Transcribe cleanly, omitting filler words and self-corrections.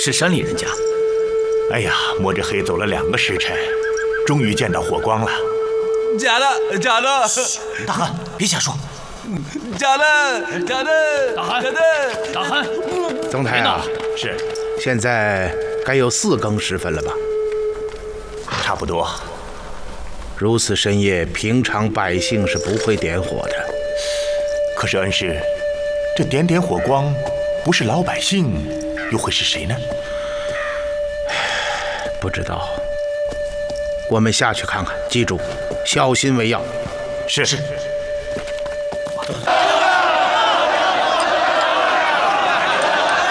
是山里人家。 哎呀，摸着黑走了2个时辰，终于见到火光了。 假的，假的！ 大汉，别瞎说。 假的，假的！ 大汉， 假的！ 大汉， 总台啊， 是， 现在该有4更时分了吧？ 差不多。 如此深夜，平常百姓是不会点火的。 可是恩师，这点火光，不是老百姓，又会是谁呢？ 不知道，我们下去看看。记住，小心为要。 是。